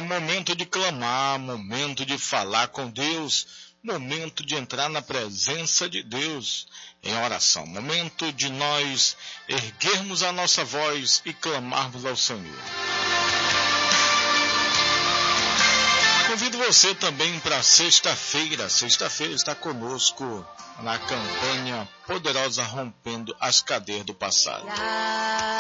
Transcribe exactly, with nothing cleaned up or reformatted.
É momento de clamar, momento de falar com Deus, momento de entrar na presença de Deus em oração, momento de nós erguermos a nossa voz e clamarmos ao Senhor. Convido você também para sexta-feira. Sexta-feira está conosco na campanha Poderosa Rompendo as Cadeias do Passado.